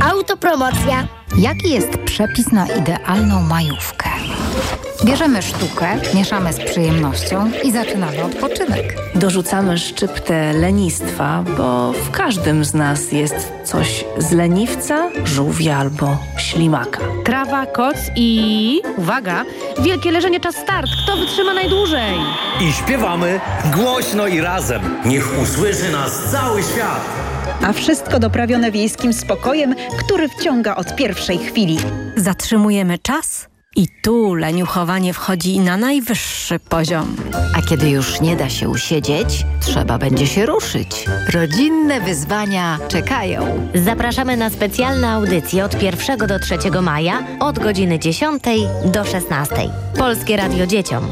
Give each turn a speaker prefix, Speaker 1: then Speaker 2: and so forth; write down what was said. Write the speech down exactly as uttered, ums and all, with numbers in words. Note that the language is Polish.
Speaker 1: Autopromocja.
Speaker 2: Jaki jest przepis na idealną majówkę? Bierzemy sztukę, mieszamy z przyjemnością i zaczynamy odpoczynek.
Speaker 3: Dorzucamy szczyptę lenistwa, bo w każdym z nas jest coś z leniwca, żółwia albo ślimaka.
Speaker 4: Trawa, koc i... uwaga, wielkie leżenie, czas start. Kto wytrzyma najdłużej?
Speaker 5: I śpiewamy głośno i razem. Niech usłyszy nas cały świat.
Speaker 6: A wszystko doprawione wiejskim spokojem, który wciąga od pierwszej chwili.
Speaker 7: Zatrzymujemy czas i tu leniuchowanie wchodzi na najwyższy poziom.
Speaker 8: A kiedy już nie da się usiedzieć, trzeba będzie się ruszyć. Rodzinne wyzwania czekają.
Speaker 9: Zapraszamy na specjalne audycje od pierwszego do trzeciego maja od godziny dziesiątej do szesnastej. Polskie Radio Dzieciom.